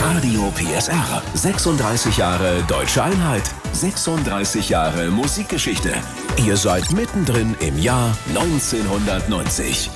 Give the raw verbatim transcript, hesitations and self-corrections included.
Radio P S R. sechsunddreißig Jahre Deutsche Einheit. sechsunddreißig Jahre Musikgeschichte. Ihr seid mittendrin im Jahr neunzehnhundertneunzig.